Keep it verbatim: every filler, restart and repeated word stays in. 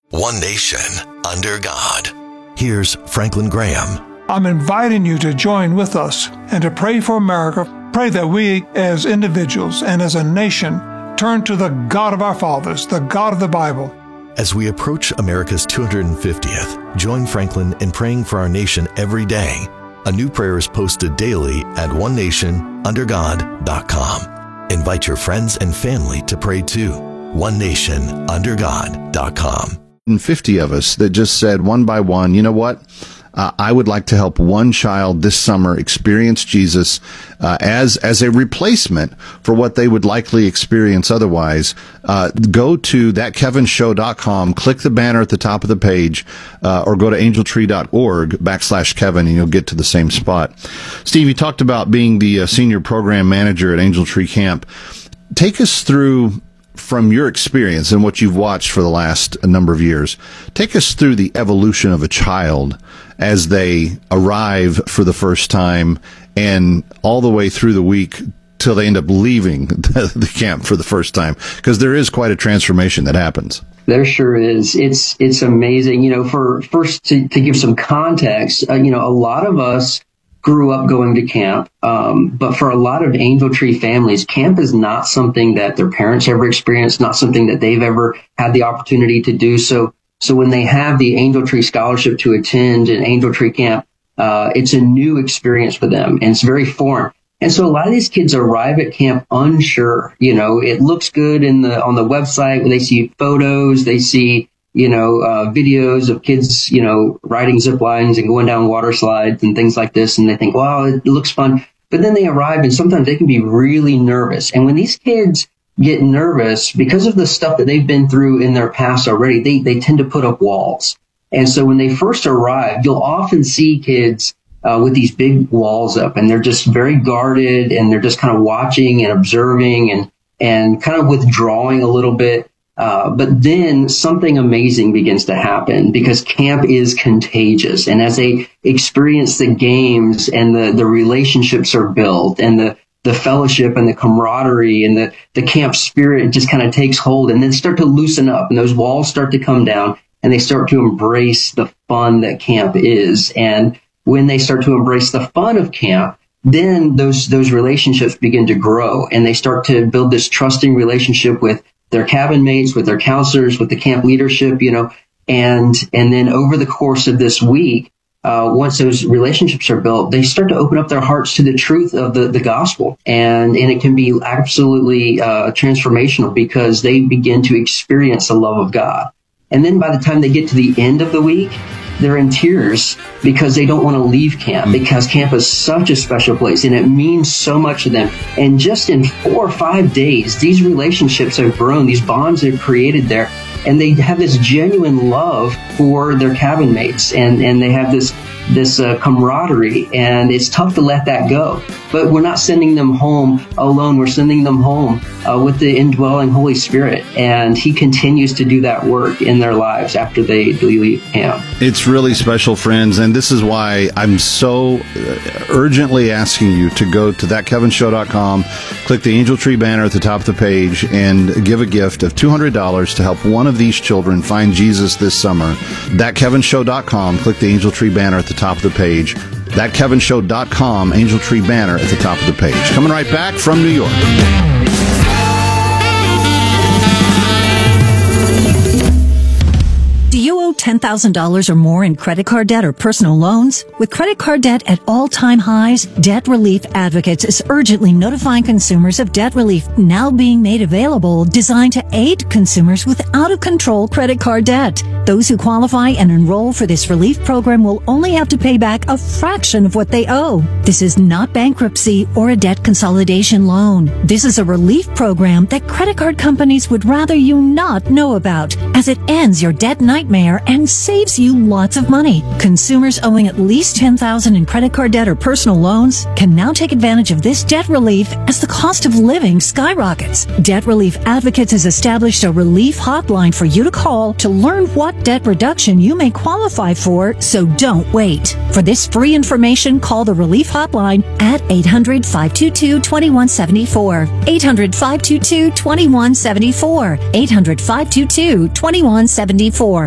One nation under God. Here's Franklin Graham. I'm inviting you to join with us and to pray for America. Pray that we as individuals and as a nation turn to the God of our fathers, the God of the Bible. As we approach America's two hundred fiftieth, join Franklin in praying for our nation every day. A new prayer is posted daily at one nation under god dot com. Invite your friends and family to pray too. one nation under god dot com. fifty of us that just said one by one, you know what? Uh, I would like to help one child this summer experience Jesus uh, as as a replacement for what they would likely experience otherwise. Uh, go to that kevin show dot com, click the banner at the top of the page, uh, or go to angel tree dot org backslash Kevin, and you'll get to the same spot. Steve, you talked about being the uh, senior program manager at Angel Tree Camp. Take us through, from your experience and what you've watched for the last number of years, take us through the evolution of a child as they arrive for the first time and all the way through the week till they end up leaving the, the camp for the first time, because there is quite a transformation that happens. There sure is. It's it's amazing. You know, for first to, to give some context, uh, you know, a lot of us grew up going to camp, um, but for a lot of Angel Tree families, camp is not something that their parents ever experienced, not something that they've ever had the opportunity to do. So, so when they have the Angel Tree scholarship to attend an Angel Tree camp, uh, it's a new experience for them, and it's very foreign. And so a lot of these kids arrive at camp unsure. You know, it looks good in the on the website where they see photos, they see, you know, uh, videos of kids, you know, riding zip lines and going down water slides and things like this. And they think, wow, it looks fun. But then they arrive and sometimes they can be really nervous. And when these kids get nervous because of the stuff that they've been through in their past already, they, they tend to put up walls. And so when they first arrive, you'll often see kids uh, with these big walls up, and they're just very guarded, and they're just kind of watching and observing and, and kind of withdrawing a little bit. Uh, but then something amazing begins to happen, because camp is contagious. And as they experience the games and the, the relationships are built, and the, the fellowship and the camaraderie and the, the camp spirit just kind of takes hold, and then start to loosen up, and those walls start to come down, and they start to embrace the fun that camp is. And when they start to embrace the fun of camp, then those, those relationships begin to grow, and they start to build this trusting relationship with their cabin mates, with their counselors, with the camp leadership, you know, and, and then over the course of this week, uh, once those relationships are built, they start to open up their hearts to the truth of the, the gospel. And, and it can be absolutely, uh, transformational, because they begin to experience the love of God. And then by the time they get to the end of the week, they're in tears because they don't want to leave camp, because camp is such a special place and it means so much to them. And just in four or five days, these relationships have grown, these bonds have created there, and they have this genuine love for their cabin mates, and, and they have this this uh, camaraderie, and it's tough to let that go. But we're not sending them home alone. We're sending them home uh, with the indwelling Holy Spirit, and He continues to do that work in their lives after they leave camp. It's really special, friends, and this is why I'm so urgently asking you to go to that kevin show dot com, click the Angel Tree banner at the top of the page, and give a gift of two hundred dollars to help one of these children find Jesus this summer. that kevin show dot com, click the Angel Tree banner at the top of the page. that kevin show dot com, Angel Tree banner at the top of the page. Coming right back from New York. Do you owe ten thousand dollars or more in credit card debt or personal loans? With credit card debt at all-time highs, Debt Relief Advocates is urgently notifying consumers of debt relief now being made available, designed to aid consumers with out-of-control credit card debt. Those who qualify and enroll for this relief program will only have to pay back a fraction of what they owe. This is not bankruptcy or a debt consolidation loan. This is a relief program that credit card companies would rather you not know about, as it ends your debt nightmare and saves you lots of money. Consumers owing at least ten thousand dollars in credit card debt or personal loans can now take advantage of this debt relief as the cost of living skyrockets. Debt Relief Advocates has established a relief hotline for you to call to learn what debt reduction you may qualify for, so don't wait. For this free information, call the Relief Hotline at eight hundred, five two two, two one seven four. eight hundred, five two two, two one seven four. eight hundred, five two two, two one seven four.